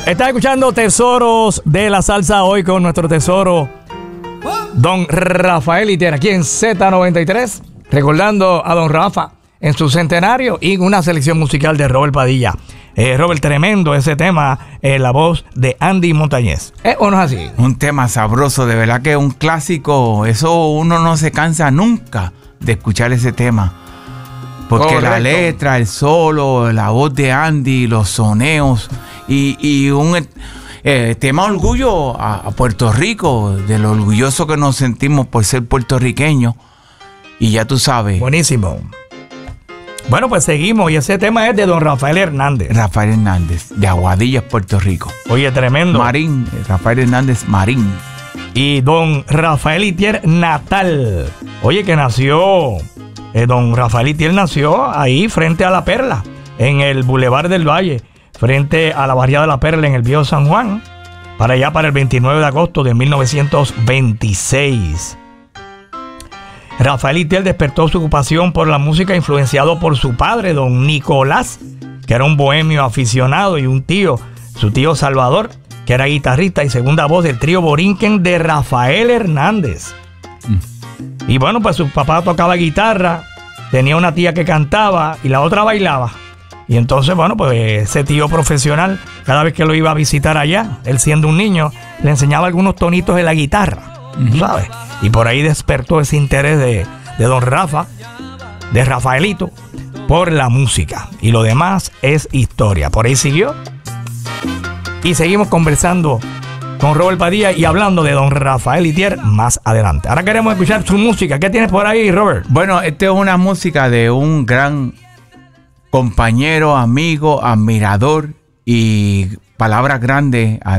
Estás escuchando Tesoros de la Salsa hoy con nuestro tesoro, don Rafael Itier, aquí en Z93, recordando a don Rafa en su centenario y una selección musical de Robert Padilla. Robert, tremendo ese tema, la voz de Andy Montañez. ¿O no es así? Un tema sabroso, de verdad que es un clásico. Eso uno no se cansa nunca de escuchar ese tema. Porque correcto. La letra, el solo, la voz de Andy, los soneos y un tema orgullo a Puerto Rico, de lo orgulloso que nos sentimos por ser puertorriqueños. Y ya tú sabes. Buenísimo. Bueno, pues seguimos y ese tema es de don Rafael Hernández. Rafael Hernández, de Aguadillas, Puerto Rico. Oye, tremendo. Marín, Rafael Hernández Marín. Y don Rafael Itier Natal. Oye, que nació, don Rafael Itier nació ahí frente a La Perla, en el Boulevard del Valle, frente a la barriada de La Perla en el Viejo San Juan, para allá para el 29 de agosto de 1926. Rafael Itier despertó su ocupación por la música influenciado por su padre, don Nicolás, que era un bohemio aficionado, y un tío, su tío Salvador, que era guitarrista y segunda voz del trío Borinquen de Rafael Hernández. Y bueno, pues su papá tocaba guitarra, tenía una tía que cantaba y la otra bailaba. Y entonces, bueno, pues ese tío profesional, cada vez que lo iba a visitar allá, él siendo un niño, le enseñaba algunos tonitos de la guitarra, ¿sabes? Y por ahí despertó ese interés de don Rafa, de Rafaelito, por la música. Y lo demás es historia. Por ahí siguió. Y seguimos conversando con Robert Padilla y hablando de don Rafael Itier más adelante. Ahora queremos escuchar su música. ¿Qué tienes por ahí, Robert? Bueno, esta es una música de un gran compañero, amigo, admirador y palabras grandes